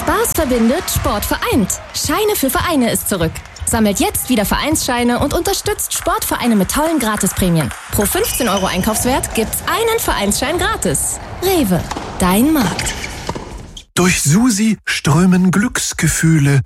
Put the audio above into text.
Spaß verbindet, Sport vereint. Scheine für Vereine ist zurück. Sammelt jetzt wieder Vereinsscheine und unterstützt Sportvereine mit tollen Gratisprämien. Pro 15 € Einkaufswert gibt's einen Vereinsschein gratis. Rewe, dein Markt. Durch Susi strömen Glücksgefühle